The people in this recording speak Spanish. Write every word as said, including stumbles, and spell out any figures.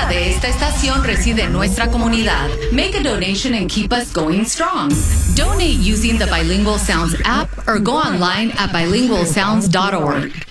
emisora de esta estación reside en nuestra comunidad. Make a donation and keep us going strong. Donate using the Bilingual Sounds app or go online at bilingual sounds dot org.